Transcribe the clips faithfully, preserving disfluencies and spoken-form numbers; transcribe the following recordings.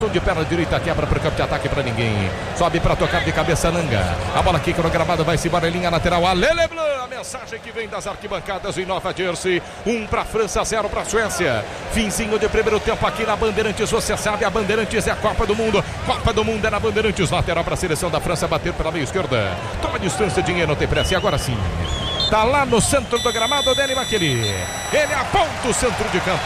De perna direita, quebra para o campo de ataque para ninguém. Sobe para tocar de cabeça Nanga. A bola aqui programada vai se embora em linha lateral. A Lele Blanc, a mensagem que vem das arquibancadas em Nova Jersey. Um para a França, zero para a Suécia. Finzinho de primeiro tempo aqui na Bandeirantes. Você sabe, a Bandeirantes é a Copa do Mundo. Copa do Mundo é na Bandeirantes. Lateral para a seleção da França bater pela meia esquerda. Toma distância, dinheiro, não tem pressa. E agora sim. Tá lá no centro do gramado, Dani Maqueli. Ele aponta o centro de campo.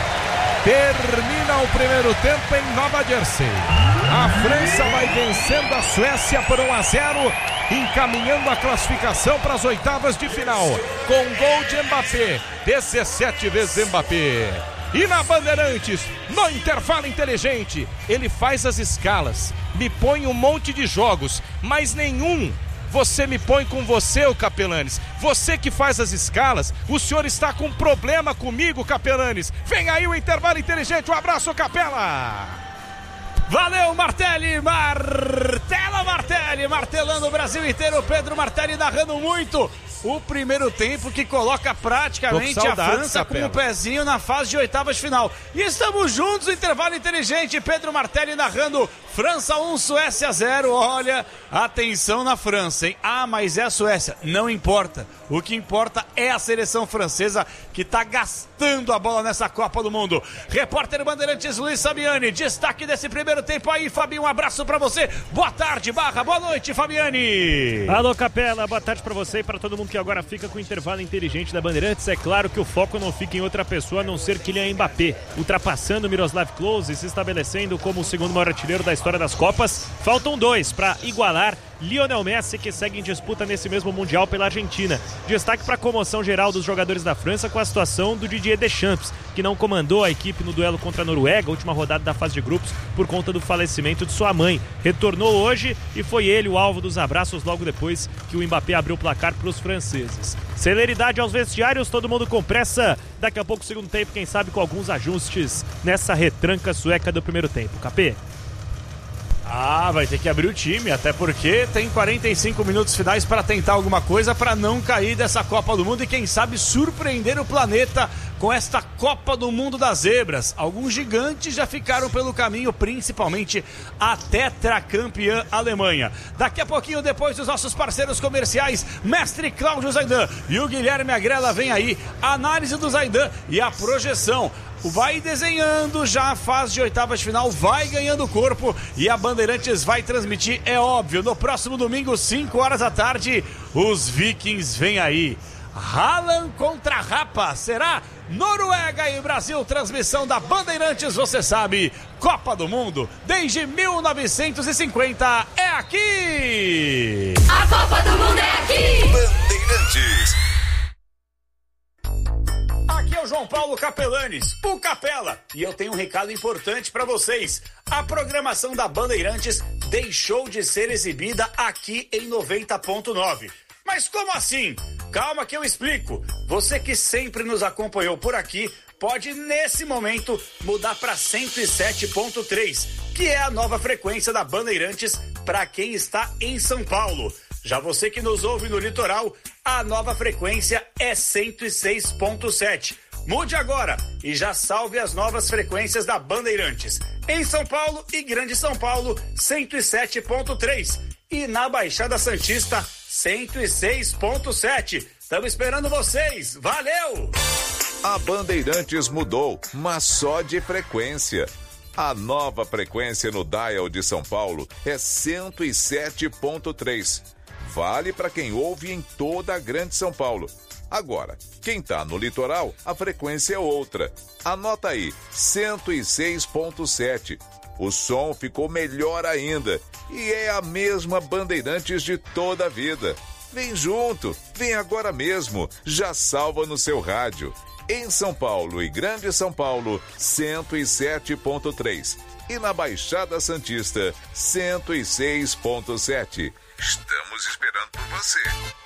Termina o primeiro tempo em Nova Jersey. A França vai vencendo a Suécia por um a zero, encaminhando a classificação para as oitavas de final, com gol de Mbappé, dezessete vezes Mbappé. E na Bandeirantes, no intervalo inteligente, ele faz as escalas, me põe um monte de jogos, mas nenhum você me põe com você, o Capelanes. Você que faz as escalas, o senhor está com problema comigo, Capelanes. Vem aí o intervalo inteligente, um abraço, Capela. Valeu, Martelli, martela Martelli, martelando o Brasil inteiro. Pedro Martelli narrando muito o primeiro tempo, que coloca praticamente saudades, a França Capela, com um pezinho na fase de oitavas de final. E estamos juntos, intervalo inteligente. Pedro Martelli narrando França um, Suécia zero. Olha, atenção na França, hein? Ah, mas é a Suécia. Não importa. O que importa é a seleção francesa, que está gastando a bola nessa Copa do Mundo. Repórter Bandeirantes Luiz Fabiani, destaque desse primeiro tempo aí, Fabinho, um abraço pra você. Boa tarde, barra, boa noite, Fabiani. Alô, Capela, boa tarde pra você e pra todo mundo que agora fica com o intervalo inteligente da Bandeirantes. É claro que o foco não fica em outra pessoa a não ser Kylian Mbappé, ultrapassando Miroslav Klose e se estabelecendo como o segundo maior artilheiro da história das Copas. Faltam dois para igualar Lionel Messi, que segue em disputa nesse mesmo Mundial pela Argentina. Destaque para a comoção geral dos jogadores da França com a situação do Didier Deschamps, que não comandou a equipe no duelo contra a Noruega, última rodada da fase de grupos, por conta do falecimento de sua mãe. Retornou hoje e foi ele o alvo dos abraços logo depois que o Mbappé abriu o placar para os franceses. Celeridade aos vestiários, todo mundo com pressa. Daqui a pouco, segundo tempo, quem sabe com alguns ajustes nessa retranca sueca do primeiro tempo. Capê? Ah, vai ter que abrir o time, até porque tem quarenta e cinco minutos finais para tentar alguma coisa para não cair dessa Copa do Mundo e quem sabe surpreender o planeta com esta Copa do Mundo das Zebras. Alguns gigantes já ficaram pelo caminho, principalmente a tetracampeã Alemanha. Daqui a pouquinho, depois dos nossos parceiros comerciais, mestre Cláudio Zaidan e o Guilherme Agrela, vem aí a análise do Zaidan e a projeção. Vai desenhando já a fase de oitavas de final, vai ganhando corpo e a Bandeirantes vai transmitir, é óbvio, no próximo domingo, cinco horas da tarde, os Vikings vêm aí. Haaland contra Rapa, será? Noruega e Brasil, transmissão da Bandeirantes, você sabe, Copa do Mundo, desde mil novecentos e cinquenta, é aqui! A Copa do Mundo é aqui! Bandeirantes. Aqui é o João Paulo Capelanes, o Capela, e eu tenho um recado importante para vocês. A programação da Bandeirantes deixou de ser exibida aqui em noventa ponto nove. Mas como assim? Calma que eu explico. Você que sempre nos acompanhou por aqui, pode nesse momento mudar para cento e sete ponto três, que é a nova frequência da Bandeirantes para quem está em São Paulo. Já você que nos ouve no litoral, a nova frequência é cento e seis ponto sete. Mude agora e já salve as novas frequências da Bandeirantes. Em São Paulo e Grande São Paulo, cento e sete ponto três. E na Baixada Santista, cento e seis ponto sete. Estamos esperando vocês. Valeu! A Bandeirantes mudou, mas só de frequência. A nova frequência no dial de São Paulo é cento e sete ponto três. Vale para quem ouve em toda a Grande São Paulo. Agora, quem está no litoral, a frequência é outra. Anota aí, cento e seis ponto sete. O som ficou melhor ainda e é a mesma Bandeirantes de toda a vida. Vem junto, vem agora mesmo, já salva no seu rádio. Em São Paulo e Grande São Paulo, cento e sete ponto três. E na Baixada Santista, cento e seis ponto sete. Estamos esperando por você.